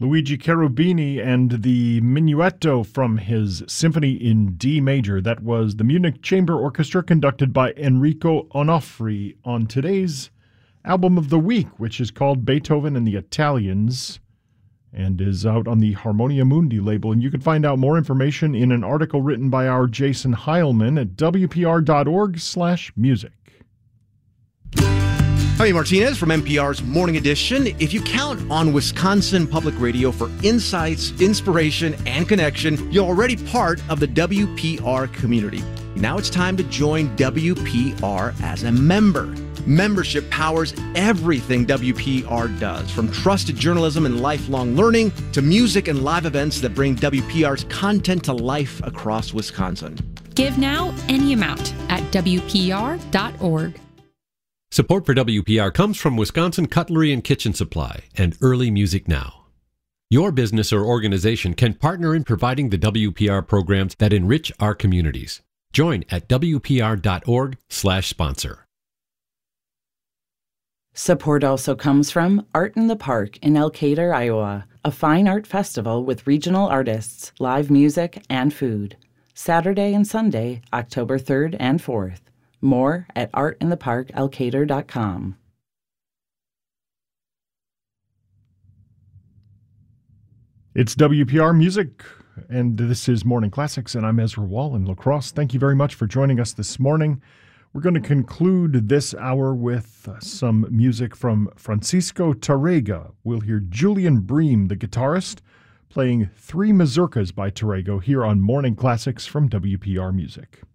Luigi Cherubini and the Minuetto from his Symphony in D major. That was the Munich Chamber Orchestra conducted by Enrico Onofri on today's album of the week, which is called Beethoven and the Italians and is out on the Harmonia Mundi label. And you can find out more information in an article written by our Jason Heilman at wpr.org/music. Javi Martinez from NPR's Morning Edition. If you count on Wisconsin Public Radio for insights, inspiration, and connection, you're already part of the WPR community. Now it's time to join WPR as a member. Membership powers everything WPR does, from trusted journalism and lifelong learning to music and live events that bring WPR's content to life across Wisconsin. Give now any amount at WPR.org. Support for WPR comes from Wisconsin Cutlery and Kitchen Supply and Early Music Now. Your business or organization can partner in providing the WPR programs that enrich our communities. Join at WPR.org/sponsor. Support also comes from Art in the Park in Elkader, Iowa, a fine art festival with regional artists, live music, and food. Saturday and Sunday, October 3rd and 4th. More at artintheparkelkader.com. It's WPR Music, and this is Morning Classics, and I'm Ezra Wall in La Crosse. Thank you very much for joining us this morning. We're going to conclude this hour with some music from Francisco Tarrega. We'll hear Julian Bream, the guitarist, playing three mazurkas by Tarrego here on Morning Classics from WPR Music.